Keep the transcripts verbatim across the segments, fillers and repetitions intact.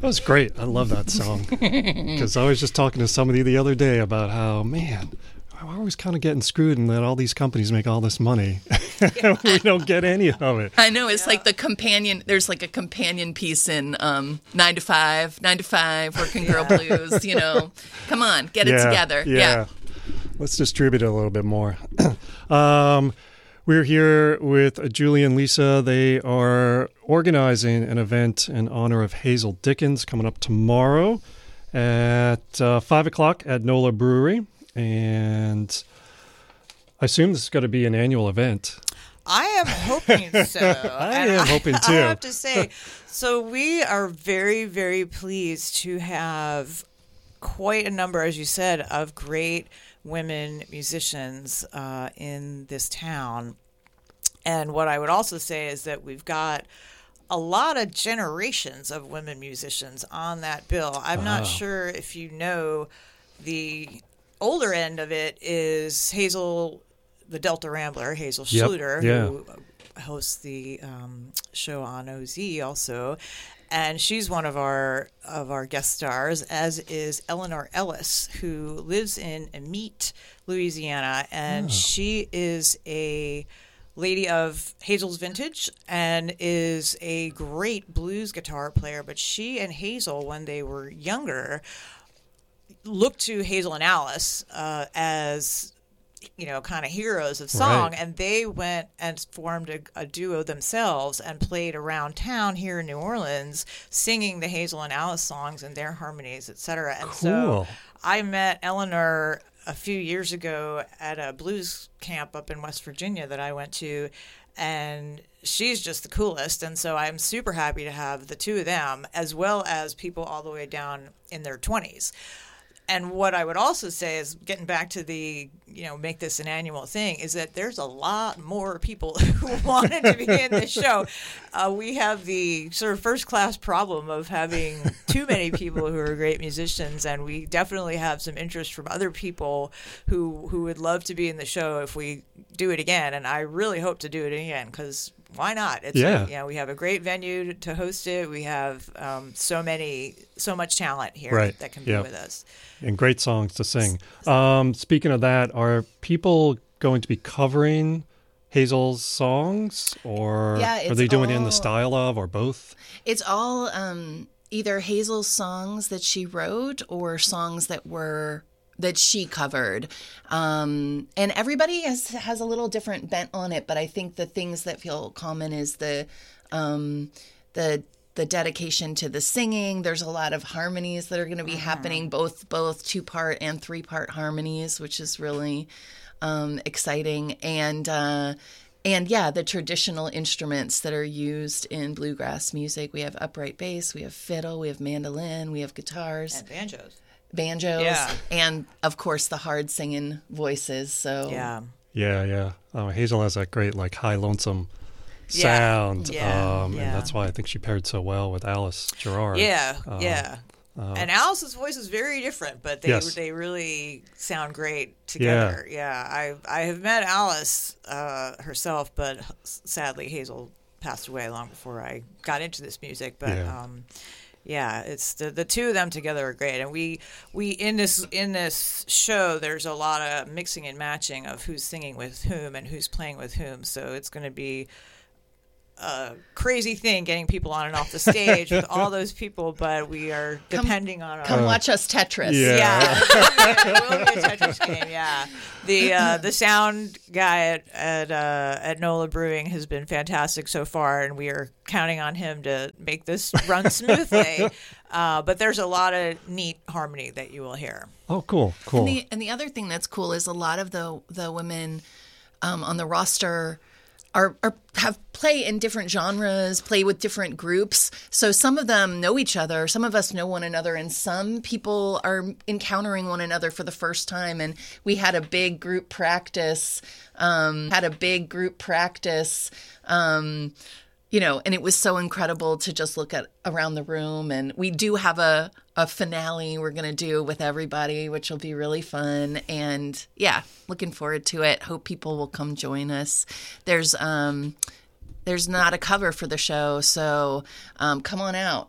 That was great. I love that song. Because I was just talking to somebody the other day about how, man, we're always kind of getting screwed and that all these companies make all this money. We don't get any of it. I know. It's Yeah. like the companion. There's like a companion piece in um, Nine to Five, Nine to Five, Working Girl Blues. You know, come on, get it Yeah, together. Yeah. Yeah. Let's distribute it a little bit more. um, we're here with Julie and Lisa. They are organizing an event in honor of Hazel Dickens coming up tomorrow at uh, five o'clock at NOLA Brewery. And I assume this is going to be an annual event. I am hoping so. I And am hoping I too. have to say, so we are very, very pleased to have quite a number, as you said, of great women musicians uh, in this town. And what I would also say is that we've got a lot of generations of women musicians on that bill. I'm Ah. not sure if you know, the older end of it is Hazel, the Delta Rambler, Hazel Yep, Schluter, yeah. who hosts the um, show on O Z also. And she's one of our of our guest stars, as is Eleanor Ellis, who lives in Amite, Louisiana, and she is a lady of Hazel's vintage and is a great blues guitar player. But she and Hazel, when they were younger, looked to Hazel and Alice uh, as, you know, kind of heroes of song, Right. and they went and formed a, a duo themselves and played around town here in New Orleans, singing the Hazel and Alice songs and their harmonies, et cetera. And so Cool. I met Eleanor a few years ago at a blues camp up in West Virginia that I went to, and she's just the coolest. And so I'm super happy to have the two of them, as well as people all the way down in their twenties. And what I would also say is, getting back to the, you know, make this an annual thing, is that there's a lot more people who wanted to be in this show. Uh, we have the sort of first class problem of having too many people who are great musicians, and we definitely have some interest from other people who who would love to be in the show if we do it again. And I really hope to do it again, because why not? It's Yeah. a, you know, we have a great venue to host it. We have um, so many, so much talent here Right. that can be Yep. with us. And great songs to sing. Um, speaking of that, are people going to be covering Hazel's songs, or Yeah, are it's they doing it in the all- style of, or both? It's all um, either Hazel's songs that she wrote or songs that were that she covered. Um, and everybody has has a little different bent on it, but I think the things that feel common is the um, the the dedication to the singing. There's a lot of harmonies that are going to be happening, both both two part and three part harmonies, which is really um, exciting. And uh, and yeah, the traditional instruments that are used in bluegrass music. We have upright bass, we have fiddle, we have mandolin, we have guitars, And banjos. banjos, Yeah. and of course the hard singing voices. So Yeah. Yeah, yeah. Oh, Hazel has that great, like, high lonesome Yeah, sound. yeah, um, yeah. And that's why I think she paired so well with Alice Gerard. Yeah, Uh, yeah. and Alice's voice is very different, but they Yes. they really sound great together. Yeah, I I have met Alice uh, herself, but sadly Hazel passed away long before I got into this music. But Yeah. um, yeah, it's the the two of them together are great, and we we in this in this show there's a lot of mixing and matching of who's singing with whom and who's playing with whom. So it's going to be a crazy thing getting people on and off the stage with all those people, but we are depending on our come watch us Tetris. Yeah. yeah, it will be a Tetris game. Yeah, the uh, the sound guy at at uh, at NOLA Brewing has been fantastic so far, and we are counting on him to make this run smoothly. Uh, but there's a lot of neat harmony that you will hear. Oh, cool, cool. And the, and the other thing that's cool is a lot of the the women um, on the roster are, are have play in different genres, play with different groups. So some of them know each other, some of us know one another, and some people are encountering one another for the first time. And we had a big group practice, um, had a big group practice. Um, You know, and it was so incredible to just look at around the room. And we do have a, a finale we're going to do with everybody, which will be really fun. And yeah, looking forward to it. Hope people will come join us. There's um, there's not a cover for the show, so um, come on out.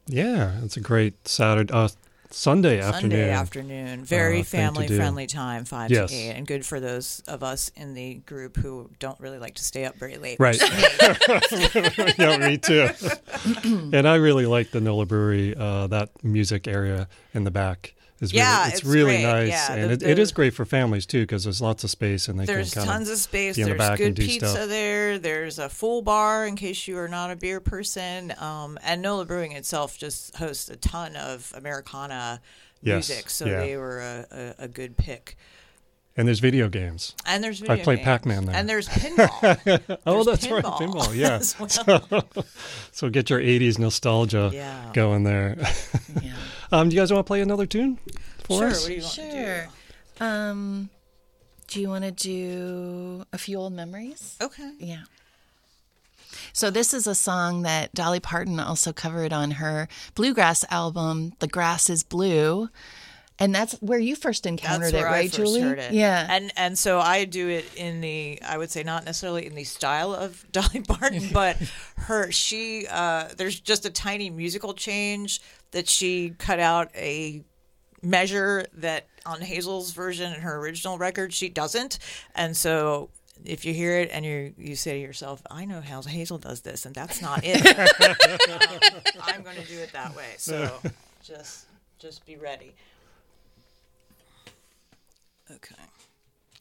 Yeah, it's a great Saturday, uh, Sunday afternoon. Sunday afternoon. Very uh, thing to family do. friendly time, five Yes. to eight, and good for those of us in the group who don't really like to stay up very late. Right. Yeah, me too. And I really like the Nola Brewery, uh, that music area in the back. Is really, Yeah, it's, it's really great. nice. Yeah, and the- it, it the- is great for families too because there's lots of space and they There's can kind tons of space. be in the There's back good and do pizza stuff. there. There's a full bar in case you are not a beer person. Um, and Nola Brewing itself just hosts a ton of Americana Yes, music, so yeah. they were a, a, a good pick. And there's video games. And there's video I played games. Pac-Man there. And there's pinball. Oh, There's that's right, pinball, yeah. as well. So get your eighties nostalgia Yeah. going there. Yeah. um, do you guys want to play another tune for Sure, us? what do you want to Sure. do? Um, do you want to do a few old memories? Okay. Yeah. So this is a song that Dolly Parton also covered on her bluegrass album, The Grass is Blue. And that's where you first encountered That's where it, right, I first Julie? heard it. Yeah. And and so I do it in the, I would say not necessarily in the style of Dolly Parton, but her, she, uh, there's just a tiny musical change that she cut out a measure that on Hazel's version and her original record, she doesn't. And so if you hear it and you you say to yourself, I know how Hazel does this, and that's not it. um, I'm going to do it that way. So just just be ready. Okay.